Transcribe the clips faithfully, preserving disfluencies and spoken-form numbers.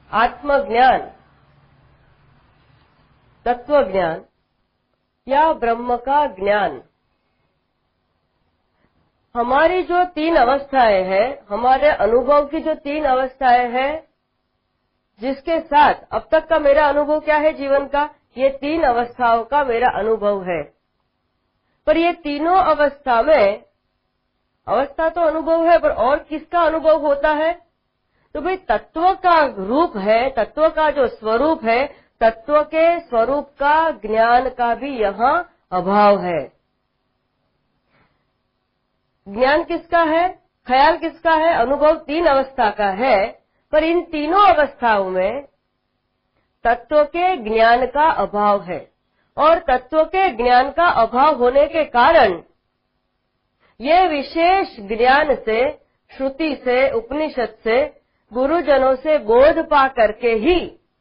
आत्मज्ञान, तत्व ज्ञान या ब्रह्म का ज्ञान, हमारी जो तीन अवस्थाएं हैं, हमारे अनुभव की जो तीन अवस्थाएं हैं, जिसके साथ अब तक का मेरा अनुभव क्या है जीवन का, ये तीन अवस्थाओं का मेरा अनुभव है। पर ये तीनों अवस्था में, अवस्था तो अनुभव है, पर और किसका अनुभव होता है? तो भाई तत्व का रूप है, तत्व का जो स्वरूप है, तत्व के स्वरूप का ज्ञान का भी यहाँ अभाव है। ज्ञान किसका है, ख्याल किसका है, अनुभव तीन अवस्था का है, पर इन तीनों अवस्थाओं में तत्व के ज्ञान का अभाव है। और तत्व के ज्ञान का अभाव होने के कारण ये विशेष ज्ञान से, श्रुति से, उपनिषद से, गुरुजनों से बोध पा करके ही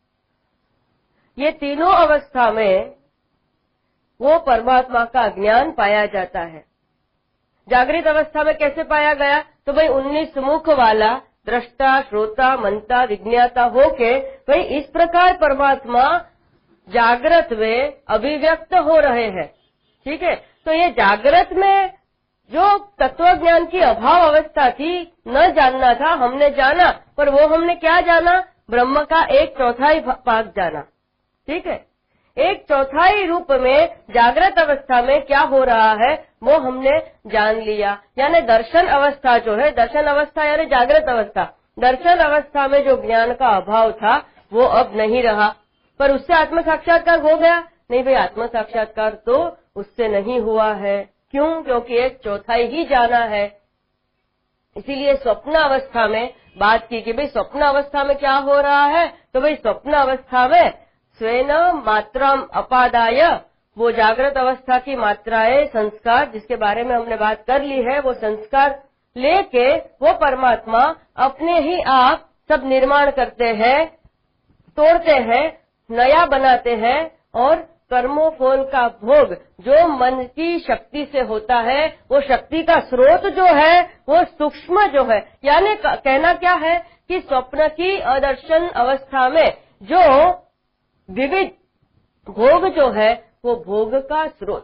ये तीनों अवस्था में वो परमात्मा का ज्ञान पाया जाता है। जागृत अवस्था में कैसे पाया गया? तो भाई उन्नीस मुख वाला दृष्टा, श्रोता, मंता, विज्ञाता होके भाई इस प्रकार परमात्मा जागृत में अभिव्यक्त हो रहे हैं। ठीक है, तो ये जागृत में जो तत्व ज्ञान की अभाव अवस्था थी, न जानना था, हमने जाना, पर वो हमने क्या जाना? ब्रह्म का एक चौथाई भाग जाना। ठीक है, एक चौथाई रूप में जागृत अवस्था में क्या हो रहा है वो हमने जान लिया। यानी दर्शन अवस्था जो है, दर्शन अवस्था यानी जागृत अवस्था, दर्शन अवस्था में जो ज्ञान का अभाव था वो अब नहीं रहा। पर उससे आत्म साक्षात्कार हो गया? नहीं भाई, आत्म साक्षात्कार तो उससे नहीं हुआ है। क्यों? क्योंकि एक चौथाई ही जाना है। इसीलिए स्वप्न अवस्था में बात की कि भाई स्वप्न अवस्था में क्या हो रहा है? तो भाई स्वप्न अवस्था में स्वेन मात्राम अपादाय, वो जागृत अवस्था की मात्राएं, संस्कार जिसके बारे में हमने बात कर ली है, वो संस्कार लेके वो परमात्मा अपने ही आप सब निर्माण करते हैं, तोड़ते हैं, नया बनाते हैं। और कर्मों फल का भोग जो मन की शक्ति से होता है, वो शक्ति का स्रोत जो है वो सूक्ष्म जो है, यानी कहना क्या है कि स्वप्न की अदर्शन अवस्था में जो विविध भोग जो है वो भोग का स्रोत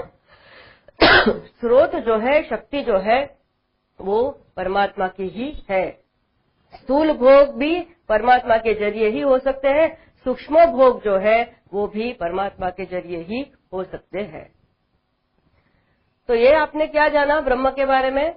स्रोत जो है, शक्ति जो है वो परमात्मा की ही है। स्थूल भोग भी परमात्मा के जरिए ही हो सकते हैं, सूक्ष्म भोग जो है वो भी परमात्मा के जरिए ही हो सकते हैं। तो ये आपने क्या जाना ब्रह्म के बारे में?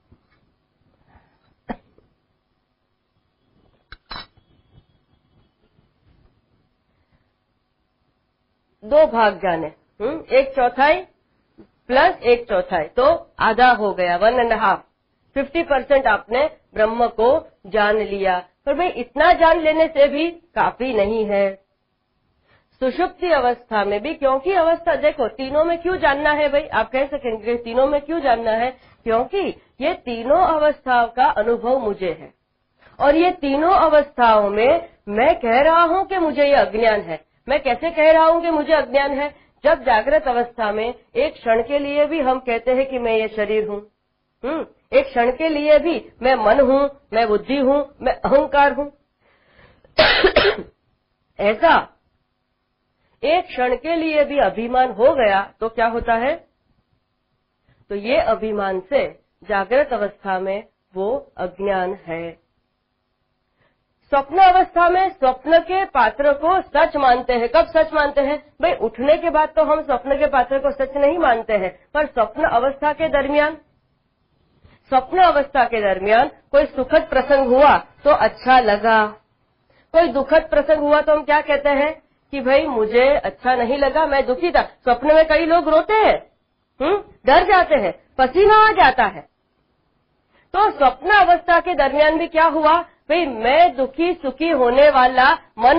दो भाग जाने, हम्म एक चौथाई प्लस एक चौथाई, तो आधा हो गया, one and half, fifty percent आपने ब्रह्म को जान लिया। पर भाई इतना जान लेने से भी काफी नहीं है। सुषुप्ति अवस्था में भी, क्योंकि अवस्था देखो तीनों में क्यों जानना है भाई, आप कह सकेंगे तीनों में क्यों जानना है? क्योंकि ये तीनों अवस्थाओं का अनुभव मुझे है, और ये तीनों अवस्थाओं में मैं कह रहा हूं कि मुझे ये अज्ञान है। मैं कैसे कह रहा हूं कि मुझे अज्ञान है? जब जागृत अवस्था में एक क्षण के लिए भी हम कहते हैं कि मैं ये शरीर हूं, हम्म एक क्षण के लिए भी मैं मन हूं, मैं बुद्धि हूं, मैं अहंकार हूं ऐसा एक क्षण के लिए भी अभिमान हो गया तो क्या होता है? तो ये अभिमान से जागृत अवस्था में वो अज्ञान है। स्वप्न अवस्था में स्वप्न के पात्र को सच मानते हैं। कब सच मानते हैं भाई? उठने के बाद तो हम स्वप्न के पात्र को सच नहीं मानते हैं, पर स्वप्न अवस्था के दरमियान, स्वप्न अवस्था के दरमियान कोई सुखद प्रसंग हुआ तो अच्छा लगा, कोई दुखद प्रसंग हुआ तो हम क्या कहते हैं कि भाई मुझे अच्छा नहीं लगा, मैं दुखी था। स्वप्न में कई लोग रोते हैं, हम्म डर जाते हैं, पसीना आ जाता है। तो स्वप्न अवस्था के दरमियान भी क्या हुआ भाई? मैं दुखी सुखी होने वाला मन